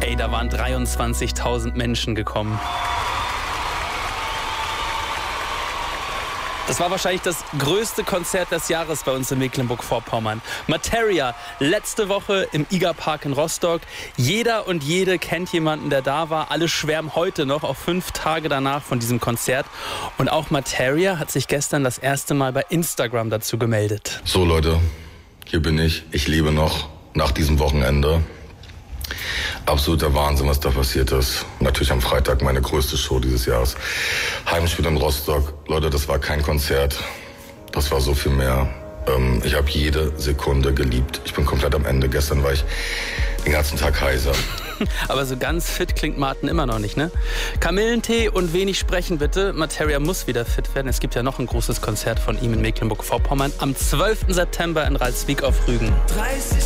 Ey, da waren 23.000 Menschen gekommen. Das war wahrscheinlich das größte Konzert des Jahres bei uns in Mecklenburg-Vorpommern. Materia, letzte Woche im IGA-Park in Rostock. Jeder und jede kennt jemanden, der da war. Alle schwärmen heute noch, auch 5 Tage danach, von diesem Konzert. Und auch Materia hat sich gestern das erste Mal bei Instagram dazu gemeldet. So Leute, hier bin ich. Ich lebe noch nach diesem Wochenende. Absoluter Wahnsinn, was da passiert ist. Natürlich am Freitag meine größte Show dieses Jahres. Heimspiel in Rostock. Leute, das war kein Konzert. Das war so viel mehr. Ich habe jede Sekunde geliebt. Ich bin komplett am Ende. Gestern war ich den ganzen Tag heiser. Aber so ganz fit klingt Martin immer noch nicht, ne? Kamillentee und wenig sprechen bitte. Materia muss wieder fit werden. Es gibt ja noch ein großes Konzert von ihm in Mecklenburg-Vorpommern am 12. September in Ralswiek auf Rügen. 30